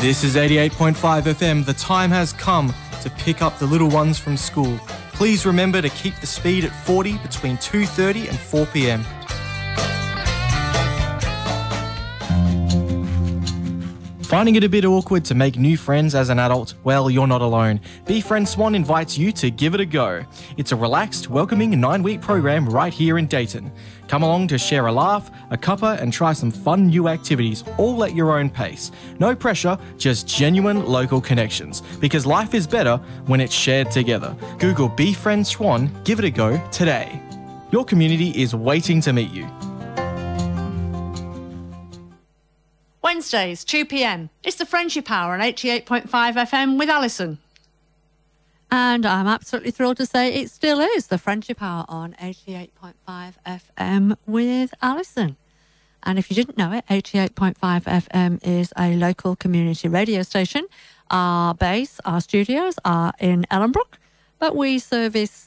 This is 88.5 FM. The time has come to pick up the little ones from school. Please remember to keep the speed at 40 between 2:30 and 4 p.m. Finding it a bit awkward to make new friends as an adult? Well, you're not alone. BeFriend Swan invites you to give it a go. It's a relaxed, welcoming 9-week program right here in Dayton. Come along to share a laugh, a cuppa, and try some fun new activities, all at your own pace. No pressure, just genuine local connections. Because life is better when it's shared together. Google BeFriend Swan, give it a go today. Your community is waiting to meet you. Wednesdays, 2 p.m. It's the Friendship Hour on 88.5 FM with Alison. And I'm absolutely thrilled to say it still is the Friendship Hour on 88.5 FM with Alison. And if you didn't know it, 88.5 FM is a local community radio station. Our base, our studios are in Ellenbrook, but we service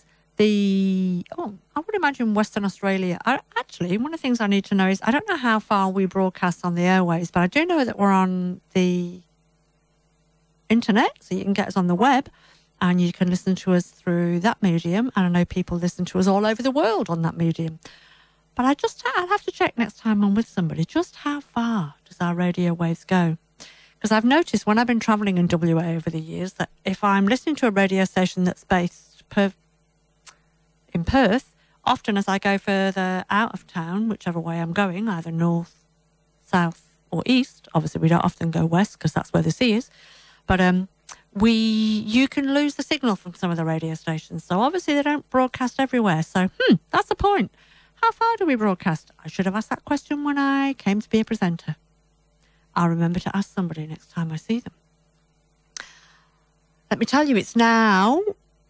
I would imagine Western Australia. Actually, one of the things I need to know is I don't know how far we broadcast on the airways, but I do know that we're on the internet, so you can get us on the web and you can listen to us through that medium. And I know people listen to us all over the world on that medium. But I'll have to check next time I'm with somebody, just how far does our radio waves go? Because I've noticed when I've been travelling in WA over the years that if I'm listening to a radio station that's based in Perth, often as I go further out of town, whichever way I'm going, either north, south or east, obviously we don't often go west because that's where the sea is, but you can lose the signal from some of the radio stations. So obviously they don't broadcast everywhere. So that's the point. How far do we broadcast? I should have asked that question when I came to be a presenter. I'll remember to ask somebody next time I see them. Let me tell you, it's now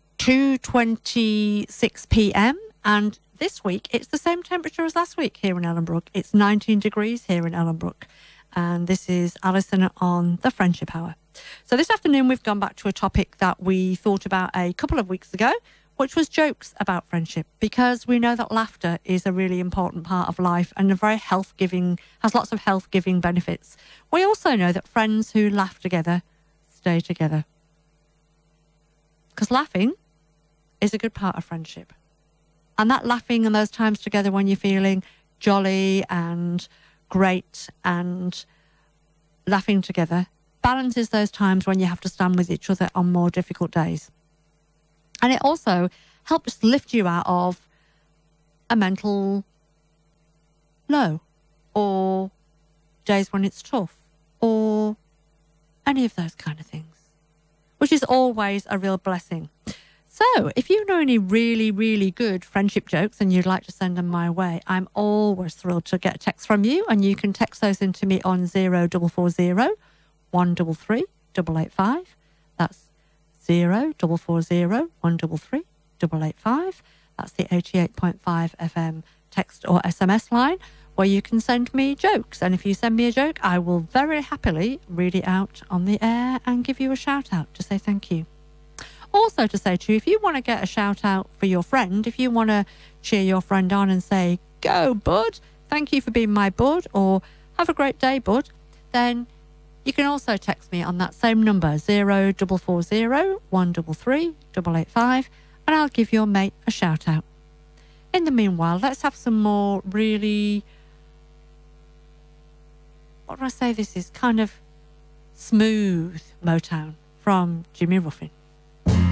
2:26 p.m. and this week it's the same temperature as last week here in Ellenbrook. It's 19 degrees here in Ellenbrook, and this is Alison on the Friendship Hour. So this afternoon we've gone back to a topic that we thought about a couple of weeks ago, which was jokes about friendship, because we know that laughter is a really important part of life and has lots of health-giving benefits. We also know that friends who laugh together stay together, because laughing is a good part of friendship. And that laughing and those times together when you're feeling jolly and great and laughing together balances those times when you have to stand with each other on more difficult days. And it also helps lift you out of a mental low or days when it's tough or any of those kind of things, which is always a real blessing. So if you know any really, really good friendship jokes and you'd like to send them my way, I'm always thrilled to get a text from you, and you can text those into me on 0440 133 885. That's 0440 133 885. That's the 88.5 FM text or SMS line where you can send me jokes. And if you send me a joke, I will very happily read it out on the air and give you a shout out to say thank you. Also to say to you, if you want to get a shout out for your friend, if you want to cheer your friend on and say, go bud, thank you for being my bud, or have a great day bud, then you can also text me on that same number, 0440 133 885, and I'll give your mate a shout out. In the meanwhile, let's have some more really, what do I say, this is kind of smooth Motown from Jimmy Ruffin.